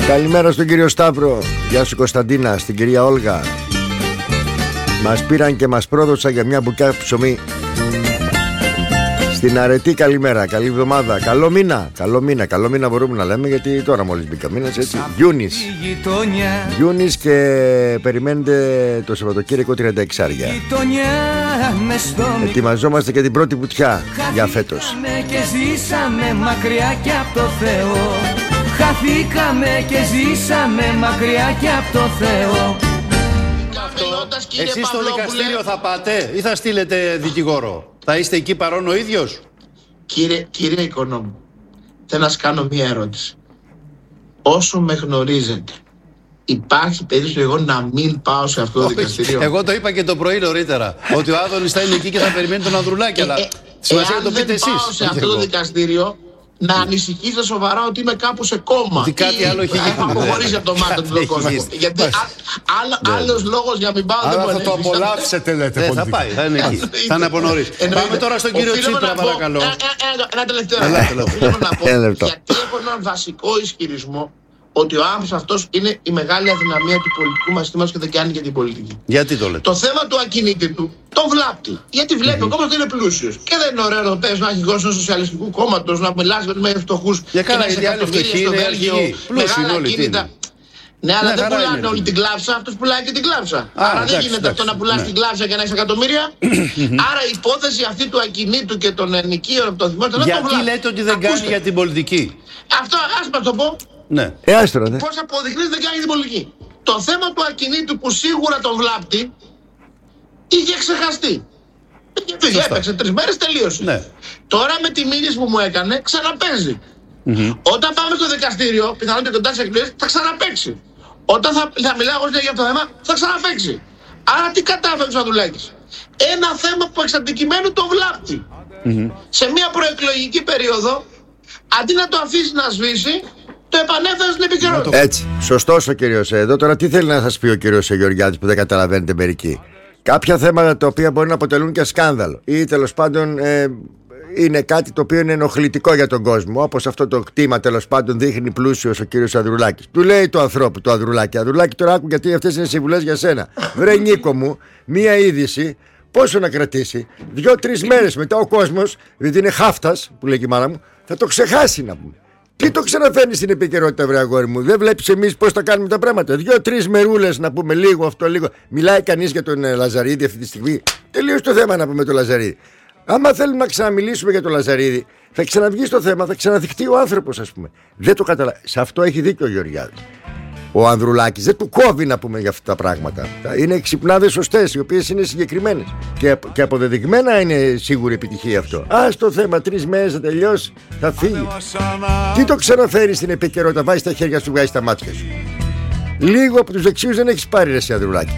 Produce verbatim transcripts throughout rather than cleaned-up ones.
Καλημέρα στον κύριο Σταύρο. Γεια σου Κωνσταντίνα, στην κυρία Όλγα. Μας πήραν και μας πρόδωσαν για μια μπουκιά ψωμί. Στην Αρετή καλημέρα, καλή εβδομάδα. Καλό μήνα, καλό μήνα, καλό μήνα μπορούμε να λέμε, γιατί τώρα μόλις μπήκα μήνας, έτσι. Γιούνις. Γιούνις και περιμένετε το Σαββατοκύριακο τριάντα έξι άρια. Ετοιμαζόμαστε και την πρώτη βουτιά για φέτος. Και ζήσαμε μακριά και από το Θεό. Χαθήκαμε και ζήσαμε μακριά και από το Θεό. Εσείς στο δικαστήριο θα πάτε ή θα στείλετε δικηγόρο? Θα είστε εκεί παρόν ο ίδιος? Κύριε, κύριε Οικονόμου, θέλω να σας κάνω μία ερώτηση. Όσο με γνωρίζετε, υπάρχει περίπτωση εγώ να μην πάω σε αυτό το δικαστήριο? Εγώ το είπα και το πρωί νωρίτερα, ότι ο Άδωνης θα είναι εκεί και θα περιμένει τον Ανδρουλάκη, αλλά σημασία να το πείτε εσείς. Εάν δεν πάω σε αυτό το δικαστήριο, να ανησυχείτε σοβαρά ότι είμαι κάπου σε κόμμα. Ότι κάτι άλλο έχει γίνει. Έχω αποχωρήσει από το μάτι του κόσμο. Γιατί άλλος λόγος για να μην πάω δεν μπορεί. Αλλά θα το απολαύσετε, λέτε. Δεν θα πάει, θα είναι εκεί. Θα είναι από νωρίς. Πάμε τώρα στον κύριο Τσίπρα, παρακαλώ. Ένα τελευταίο. Οφείλω να πω, γιατί έχω έναν βασικό ισχυρισμό ότι ο άνθρωπος αυτός είναι η μεγάλη αδυναμία του πολιτικού μας συστήματος και δεν κάνει για την πολιτική. Γιατί το λέτε? Το θέμα του ακινήτητου τον βλάπτει. Γιατί βλέπει mm-hmm. ο κόμματος είναι πλούσιος. Και δεν είναι ωραίο να πες να έχει γώσει ενός σοσιαλιστικού κόμματος, να μιλάς με φτωχούς. Για κάνα γιατί άλλοι φτωχοί είναι αργοί. Πλούσιοι είναι όλοι. Ναι, αλλά δεν πουλάνε όλη την κλάψα, αυτός πουλάει και την κλάψα. Άρα δεν γίνεται αυτό να πουλάς την κλάψα και να έχεις εκατομμύρια. Άρα η υπόθεση αυτή του ακινήτου και των ενοικίων από το δημόσιο. Γιατί λέτε ότι δεν κάνει για την πολιτική? Αυτό ας μας το πω. Ναι. Ε, άστρο, ναι. Πώς αποδεικνύεται δεν κάνει την πολιτική. Το θέμα του ακινήτου που σίγουρα τον βλάπτει είχε ξεχαστεί. Γιατί έπαιξε τρεις μέρες, τελείωσε. Ναι. Τώρα με τη μήνυση που μου έκανε ξαναπέζει. Mm-hmm. Όταν πάμε στο δικαστήριο, πιθανότητα κοντά σε εκπλήσεις, θα ξαναπαίξει. Όταν θα, θα μιλάω για αυτό το θέμα, θα ξαναπαίξει. Άρα τι κατάφερε ο Ανδρουλάκης? Ένα θέμα που εξ αντικειμένου τον βλάπτει. Mm-hmm. Σε μια προεκλογική περίοδο, αντί να το αφήσει να σβήσει, το επανέφερε στην επικαιρότητα. Έτσι, σωστός ο κύριος εδώ. Τώρα τι θέλει να σας πει ο κύριος Γεωργιάδης που δεν καταλαβαίνετε μερικοί? Κάποια θέματα τα οποία μπορεί να αποτελούν και σκάνδαλο ή τέλος πάντων ε, είναι κάτι το οποίο είναι ενοχλητικό για τον κόσμο. Όπως αυτό το κτήμα τέλος πάντων δείχνει πλούσιος ο κύριος Ανδρουλάκης. Του λέει το ανθρώπου του Ανδρουλάκη: Ανδρουλάκη, τώρα άκου, γιατί αυτές είναι συμβουλές για σένα. Βρε Νίκο μου, μία είδηση πόσο να κρατήσει? Δύο-τρεις μέρες μετά ο κόσμος, επειδή είναι χάφτας, που λέει και η μάνα μου, θα το ξεχάσει να πούμε. Τι το ξαναφέρνει στην επικαιρότητα, βρε αγόρι μου? Δεν βλέπεις εμείς πώς τα κάνουμε τα πράγματα? Δύο-τρεις μερούλες να πούμε, λίγο αυτό, λίγο. Μιλάει κανείς για τον ε, Λαζαρίδη αυτή τη στιγμή? Τελείωσε το θέμα να πούμε το Λαζαρίδη. Άμα θέλουμε να ξαναμιλήσουμε για τον Λαζαρίδη, θα ξαναβγεί στο θέμα, θα ξαναδειχτεί ο άνθρωπος, ας πούμε. Δεν το καταλαβαίνω. Σε αυτό έχει δίκιο ο Γεωργιάδης. Ο Ανδρουλάκης δεν του κόβει να πούμε για αυτά τα πράγματα. Είναι ξυπνάδες σωστές, οι οποίες είναι συγκεκριμένες. Και, και αποδεδειγμένα είναι σίγουρη επιτυχία αυτό. Ας το θέμα, τρεις μέρες θα τελειώσει, θα φύγει. Τι το ξαναφέρει στην επικαιρότητα? Βάζει τα χέρια σου, βγάζει τα μάτια σου. Λίγο από τους δεξιούς δεν έχεις πάρει, ρε εσύ Ανδρουλάκη.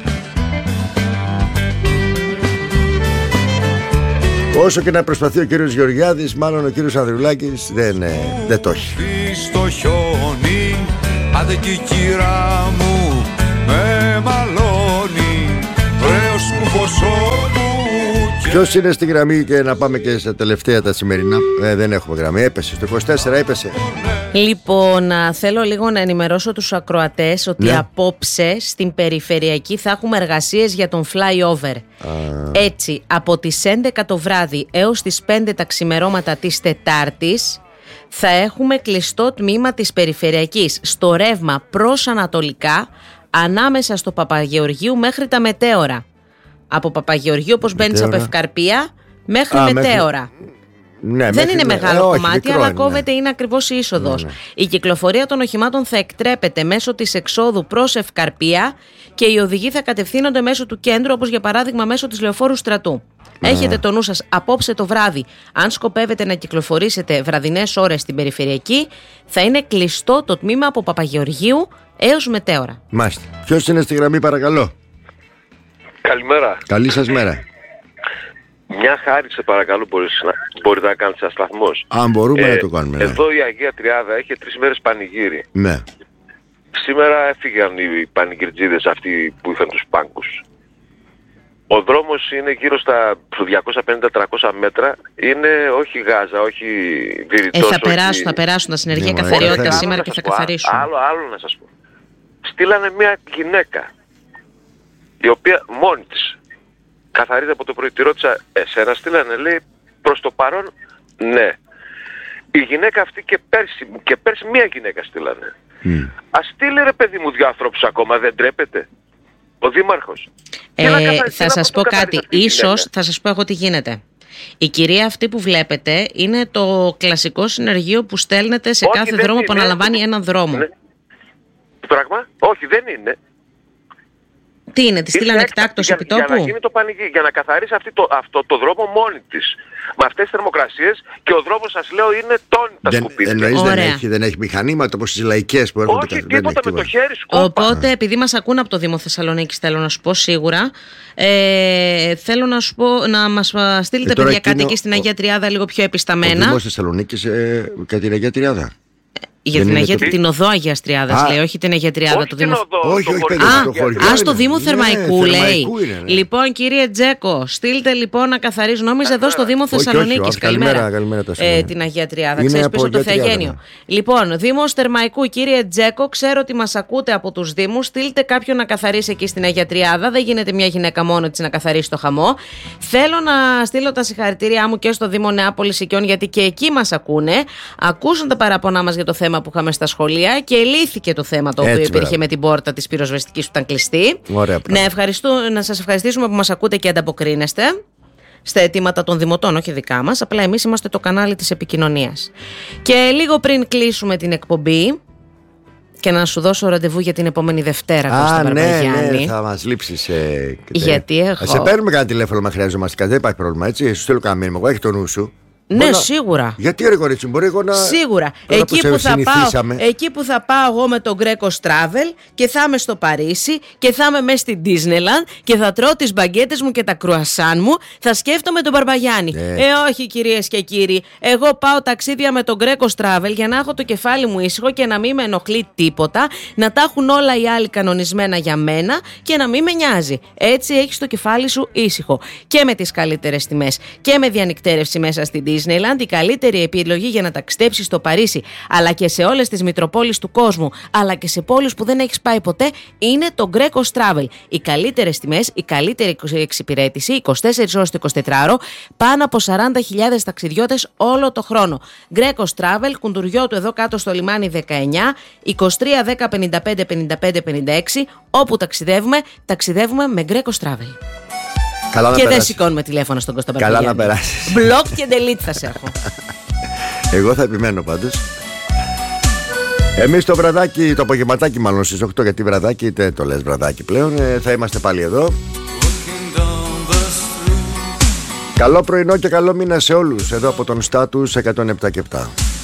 Όσο και να προσπαθεί ο κύριος Γεωργιάδης, μάλλον ο κύριος Ανδρουλάκης δεν, ε, δεν το έχει. Στο χιόνι, άντε και η κύρα μου με μαλώνει, βρε ο σκουφοσό μου. Ποιος είναι στη γραμμή? Και να πάμε και στα τελευταία τα σημερινά. ε, Δεν έχουμε γραμμή, έπεσε στο είκοσι τέσσερα, έπεσε. Λοιπόν, θέλω λίγο να ενημερώσω τους ακροατές ότι ναι. απόψε στην περιφερειακή θα έχουμε εργασίες για τον flyover. Α. Έτσι, από τις έντεκα το βράδυ έως τις πέντε τα ξημερώματα της Τετάρτης θα έχουμε κλειστό τμήμα της περιφερειακής στο ρεύμα προς ανατολικά, ανάμεσα στο Παπαγεωργίου μέχρι τα Μετέωρα. Από Παπαγεωργίου, όπως μπαίνεις από Ευκαρπία, μέχρι Α, Μετέωρα. Μέχρι... Ναι, δεν είναι μεγάλο ε, όχι, κομμάτι, μικρό, αλλά κόβεται, ναι. Είναι ακριβώς η είσοδος. Ναι, ναι. Η κυκλοφορία των οχημάτων θα εκτρέπεται μέσω της εξόδου προς Ευκαρπία και οι οδηγοί θα κατευθύνονται μέσω του κέντρου, όπως για παράδειγμα μέσω της Λεωφόρου Στρατού. Ναι. Έχετε το νου σας απόψε το βράδυ, αν σκοπεύετε να κυκλοφορήσετε βραδινές ώρες στην περιφερειακή, θα είναι κλειστό το τμήμα από Παπαγεωργίου έως Μετέωρα. Μάλιστα. Ποιος είναι στη γραμμή, παρακαλώ? Καλημέρα. Καλή σας μέρα. Μια χάρη σε παρακαλώ, μπορείς να, μπορείτε να κάνετε σαν σταθμός? Αν μπορούμε ε, να το κάνουμε. Ναι. Εδώ η Αγία Τριάδα έχει τρεις μέρες πανηγύρι. Ναι. Σήμερα έφυγαν οι πανηγυρτζίδες αυτοί που είχαν τους πάγκους. Ο δρόμος είναι γύρω στα διακόσια πενήντα με τριακόσια μέτρα. Είναι όχι Γάζα, όχι Βηρητός. Ε, θα, όχι... περάσουν, θα περάσουν τα συνεργεία Ναι, καθαριότητα ωραία, σήμερα και θα καθαρίσουν. Άλλο, άλλο να σας πω. Στείλανε μια γυναίκα, η οποία μόνη της καθαρίζει από το πρωί. Τη ρώτησα, εσένα στείλανε, λέει, προς το παρόν, ναι. Η γυναίκα αυτή και πέρσι, και πέρσι μία γυναίκα στείλανε. Mm. Ας στείλει ρε παιδί μου δύο ανθρώπους ακόμα, δεν τρέπεται. Ο δήμαρχος. Ε, θα σας πω κάτι, ίσως θα σας πω εγώ τι γίνεται. Η κυρία αυτή που βλέπετε είναι το κλασικό συνεργείο που στέλνετε σε όχι, κάθε δρόμο είναι. που αναλαμβάνει έναν δρόμο. Ναι. Πράγμα, όχι δεν είναι. Τι είναι, τη στείλανε εκτάκτως για, επιτόπου. για να γίνει το πανηγύρι, για να καθαρίσει αυτή το, αυτό το δρόμο μόνη της. Με αυτές τις θερμοκρασίες και ο δρόμος σας λέω είναι τόνι τα σκουπίδια. Εννοείς δεν έχει, δεν έχει μηχανήματα όπως τις λαϊκές που έρχονται. Όχι, τίποτα με το χέρι σκούπα. Οπότε επειδή μας ακούν από το Δήμο Θεσσαλονίκης, θέλω να σου πω σίγουρα, ε, θέλω να σου πω να μας στείλετε παιδιά εκείνο, κάτι εκεί στην Αγία Τριάδα λίγο πιο επισταμένα. Ο Δήμος Θεσσαλονίκης ε, και την Αγία Τριάδα. Για την, Αγία, το... την οδό Αγίας Τριάδας λέει, όχι την Αγία Τριάδα. Όχι του την Δήμου... οδό, όχι, το όχι, χωριό. Α, το χωριό, α, στο Δήμο ναι, Θερμαϊκού λέει. Θερμαϊκού είναι, ναι. Λοιπόν, κύριε Τζέκο, στείλτε λοιπόν να καθαρίζουν. Νόμιζα εδώ στο Δήμο Θεσσαλονίκης. Καλημέρα, καλημέρα, καλημέρα ε, την Αγία Τριάδα. Ξέρεις πίσω το Θεαγένιο. Λοιπόν, Δήμος Θερμαϊκού, κύριε Τζέκο, ξέρω ότι μας ακούτε από τους Δήμους. Στείλτε κάποιον να καθαρίσει εκεί στην Αγία Τριάδα. Δεν γίνεται μια γυναίκα μόνο της να καθαρίσει το χαμό. Θέλω να στείλω τα συγχαρητήριά μου και στο Δήμο Νεάπολης Οικειών, γιατί και εκεί μας ακούνε. Ακούσαν τα παραπονά μας για το θέμα που είχαμε στα σχολεία και λύθηκε το θέμα το οποίο Έτσι, υπήρχε μπράβο. με την πόρτα της πυροσβεστικής που ήταν κλειστή. Ωραία, να, ευχαριστώ, να σας ευχαριστήσουμε που μας ακούτε και ανταποκρίνεστε στα αιτήματα των δημοτών, όχι δικά μας. Απλά εμείς είμαστε το κανάλι της επικοινωνίας. Και λίγο πριν κλείσουμε την εκπομπή και να σου δώσω ραντεβού για την επόμενη Δευτέρα, Κώστα Μπαρμπαγιάννη. Ναι, ναι, θα μας λείψεις. Ε, Γιατί έχω... Σε παίρνουμε κανένα τηλέφωνο, μα χρειαζόμαστε κάτι. Δεν υπάρχει πρόβλημα, έτσι. Σου στέλνω κανένα μήνυμα. Εγώ έχει το νου σου. Ναι, να... σίγουρα. Γιατί ρε κορίτσι, μπορεί εγώ να. Σίγουρα. Εκεί που, θα πάω, εκεί που θα πάω εγώ με τον Greco Travel και θα είμαι στο Παρίσι και θα είμαι μέσα στην Disneyland και θα τρώω τις μπαγκέτες μου και τα κρουασάν μου, θα σκέφτομαι τον Μπαρμπαγιάννη. Ε, ε όχι κυρίες και κύριοι. Εγώ πάω ταξίδια με τον Greco Travel για να έχω το κεφάλι μου ήσυχο και να μην με ενοχλεί τίποτα, να τα έχουν όλα οι άλλοι κανονισμένα για μένα και να μην με νοιάζει. Έτσι έχεις το κεφάλι σου ήσυχο. Και με τις καλύτερες τιμές και με διανυκτέρευση μέσα στην Disneyland. Disneyland, η καλύτερη επιλογή για να ταξιδέψεις στο Παρίσι, αλλά και σε όλες τις μητροπόλεις του κόσμου, αλλά και σε πόλεις που δεν έχεις πάει ποτέ, είναι το Greco Travel. Οι καλύτερες τιμές, η καλύτερη εξυπηρέτηση, είκοσι τέσσερις ώρες το εικοσιτετράωρο, πάνω από σαράντα χιλιάδες ταξιδιώτες όλο το χρόνο. Greco Travel, Κουντουριό του εδώ κάτω στο λιμάνι δεκαεννιά, είκοσι τρία δέκα πενήντα πέντε πενήντα πέντε πενήντα έξι, όπου ταξιδεύουμε, ταξιδεύουμε με Greco Travel. Καλά και να δεν σηκώνουμε τηλέφωνο στον Κώστα Μπαρμπαγιάννη. Καλά να περάσεις. Μπλοκ και delete θα σε έχω. Εγώ θα επιμένω πάντως. Εμείς το βραδάκι, το απογευματάκι μάλλον στις οκτώ, γιατί βραδάκι είτε το λες βραδάκι πλέον, ε, θα είμαστε πάλι εδώ. Καλό πρωινό και καλό μήνα σε όλους εδώ από τον Στάτους εκατόν επτά και επτά.